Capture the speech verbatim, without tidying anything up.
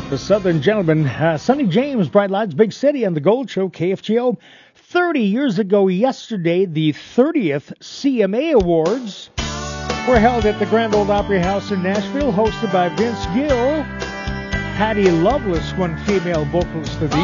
The Southern Gentleman, uh, Sonny James, Bright Lights, Big City, and the Gold Show, K F G O. thirty years ago yesterday, the thirtieth C M A Awards were held at the Grand Ole Opry House in Nashville, hosted by Vince Gill. Patti Loveless won Female Vocalist of the